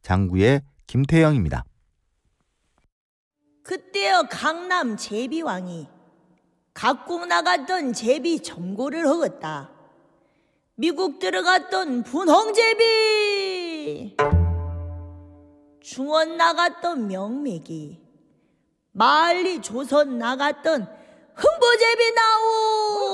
장구의 김태영입니다. 그때여 강남 제비왕이 각국 나갔던 제비 점고를 허겄다. 미국 들어갔던 분홍제비, 중원 나갔던 명맥이, 만리 조선 나갔던 흥보제비 나오.